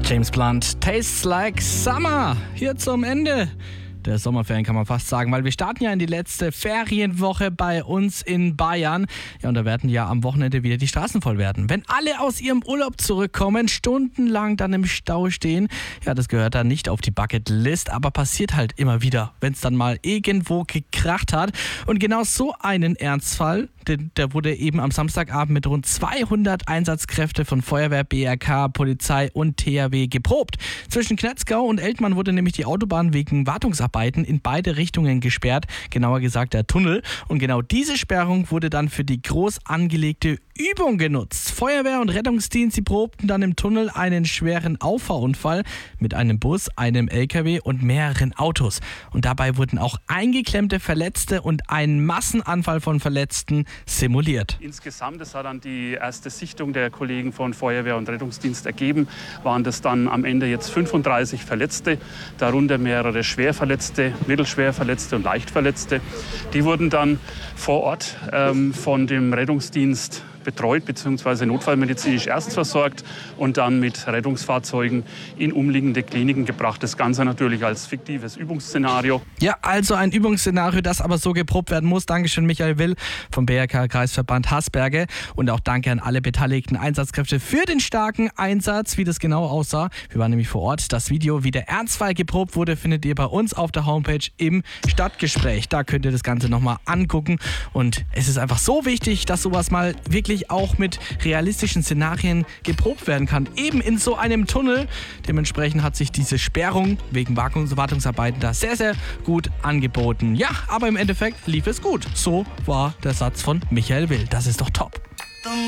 James Blunt, Tastes Like Summer. Hier zum Ende der Sommerferien kann man fast sagen, weil wir starten ja in die letzte Ferienwoche bei uns in Bayern. Ja, und da werden ja am Wochenende wieder die Straßen voll werden. Wenn alle aus ihrem Urlaub zurückkommen, stundenlang dann im Stau stehen, ja, das gehört dann nicht auf die Bucketlist, aber passiert halt immer wieder, wenn es dann mal irgendwo gekracht hat. Und genau so einen Ernstfall, der wurde eben am Samstagabend mit rund 200 Einsatzkräfte von Feuerwehr, BRK, Polizei und THW geprobt. Zwischen Knetzgau und Eltmann wurde nämlich die Autobahn wegen Wartungsarbeiten in beide Richtungen gesperrt, genauer gesagt der Tunnel. Und genau diese Sperrung wurde dann für die groß angelegte Übung genutzt. Feuerwehr und Rettungsdienst, die probten dann im Tunnel einen schweren Auffahrunfall mit einem Bus, einem LKW und mehreren Autos. Und dabei wurden auch eingeklemmte Verletzte und ein Massenanfall von Verletzten simuliert. Insgesamt, das hat dann die erste Sichtung der Kollegen von Feuerwehr und Rettungsdienst ergeben, waren das dann am Ende jetzt 35 Verletzte, darunter mehrere Schwerverletzte, Mittelschwerverletzte und Leichtverletzte. Die wurden dann vor Ort von dem Rettungsdienst betreut bzw. notfallmedizinisch erst versorgt und dann mit Rettungsfahrzeugen in umliegende Kliniken gebracht. Das Ganze natürlich als fiktives Übungsszenario. Ja, also ein Übungsszenario, das aber so geprobt werden muss. Dankeschön Michael Will vom BRK Kreisverband Haßberge und auch danke an alle beteiligten Einsatzkräfte für den starken Einsatz, wie das genau aussah. Wir waren nämlich vor Ort. Das Video, wie der Ernstfall geprobt wurde, findet ihr bei uns auf der Homepage im Stadtgespräch. Da könnt ihr das Ganze nochmal angucken und es ist einfach so wichtig, dass sowas mal wirklich auch mit realistischen Szenarien geprobt werden kann. Eben in so einem Tunnel. Dementsprechend hat sich diese Sperrung wegen Wartungsarbeiten da sehr, sehr gut angeboten. Ja, aber im Endeffekt lief es gut. So war der Satz von Michael Will. Das ist doch top.